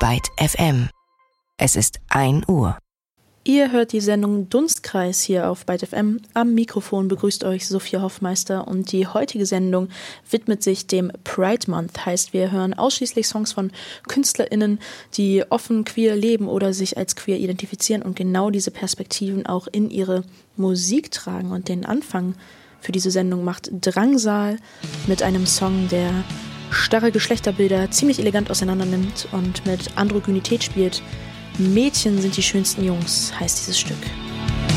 Byte FM. Es ist 1 Uhr. Ihr hört die Sendung Dunstkreis hier auf Byte FM. Am Mikrofon begrüßt euch Sophia Hoffmeister und die heutige Sendung widmet sich dem Pride Month. Heißt, wir hören ausschließlich Songs von KünstlerInnen, die offen queer leben oder sich als queer identifizieren und genau diese Perspektiven auch in ihre Musik tragen. Und den Anfang für diese Sendung macht Drangsal mit einem Song, der starre Geschlechterbilder ziemlich elegant auseinander nimmt und mit Androgynität spielt. Mädchen sind die schönsten Jungs, heißt dieses Stück.